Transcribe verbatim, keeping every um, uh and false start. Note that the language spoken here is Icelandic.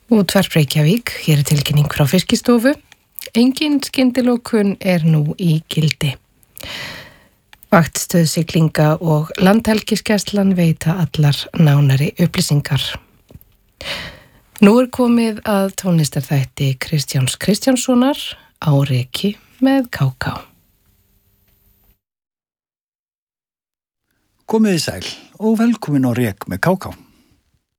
Útvarp Reykjavík, hér er tilkynning frá Fiskistofu. Engin skyndilokun er nú í gildi. Vaktstöð siglinga og Landhelgisgæslan veita allar nánari upplýsingar. Nú er komið að tónlistarþætti Kristjáns Kristjánssonar á Reki með Ká Ká. Komið í sæl og velkomin á Rek með Ká Ká.